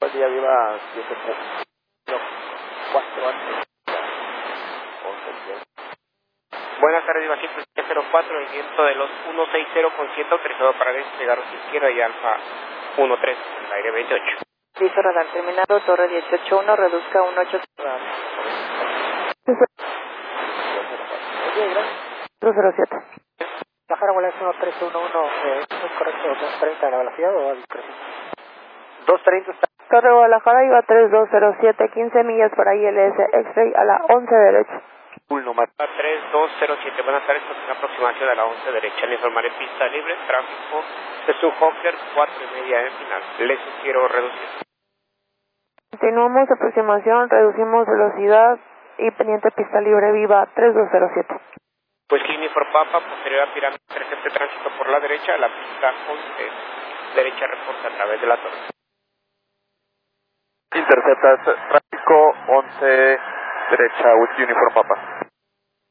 Buen día, Viva 7.4 antes. Buenas tardes, Viva 704, el viento de los 160 con 100 autorizado para despegar hacia izquierda y Alfa 13, el aire 28. Piso radar terminado, torre 181, reduzca 18. 207. La Jaraguala es 1311, ¿es correcto? 230 la velocidad o al 300? 230 está. Torre Guadalajara iba 3207, 15 millas para ILS X-Ray a la 11 derecha. Nomás. 3207, buenas tardes, con una aproximación a la 11 derecha. Le informaré pista libre, tráfico de su Hawker 4:30 en final. Le sugiero reducir. Continuamos aproximación, reducimos velocidad y pendiente pista libre Viva 3207. Pues Clini for Papa, posterior a pirámide, presente tránsito por la derecha, la pista 11, derecha reporta a través de la torre. Interceptas tráfico 11 derecha with Uniform Papa.